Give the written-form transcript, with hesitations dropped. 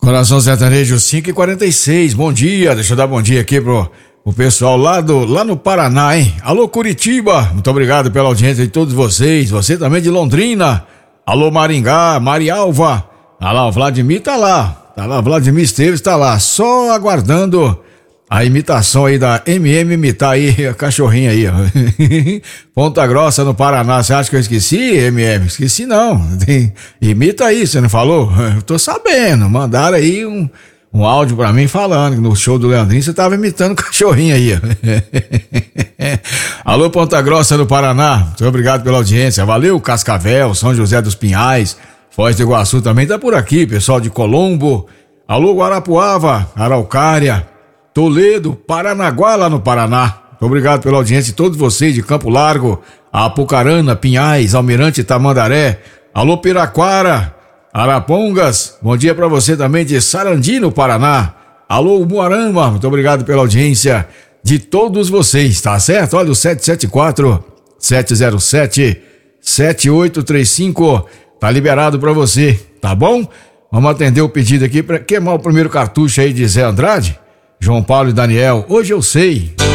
Coração Sertanejo 5h46, bom dia, deixa eu dar bom dia aqui pro pessoal lá no Paraná, hein? Alô Curitiba, muito obrigado pela audiência de todos vocês, você também de Londrina, alô Maringá, Marialva, lá o Vladimir tá lá, Vladimir Esteves tá lá, só aguardando a imitação aí da imitar aí a cachorrinha aí, ó. Ponta Grossa no Paraná, você acha que eu esqueci, Esqueci não, imita aí, você não falou? Eu tô sabendo, mandaram aí um áudio pra mim falando que no show do Leandrinho você tava imitando cachorrinho aí, ó. Alô Ponta Grossa no Paraná, muito obrigado pela audiência, valeu Cascavel, São José dos Pinhais, Foz do Iguaçu também tá por aqui, pessoal de Colombo, alô Guarapuava, Araucária, Toledo, Paranaguá lá no Paraná. Muito obrigado pela audiência de todos vocês de Campo Largo, Apucarana, Pinhais, Almirante Tamandaré, alô Piraquara, Arapongas, bom dia pra você também de Sarandi no Paraná, alô Moarama, muito obrigado pela audiência de todos vocês, tá certo? Olha o 774-707-7835, tá liberado pra você, tá bom? Vamos atender o pedido aqui pra queimar o primeiro cartucho aí de Zé Andrade, João Paulo e Daniel, hoje eu sei.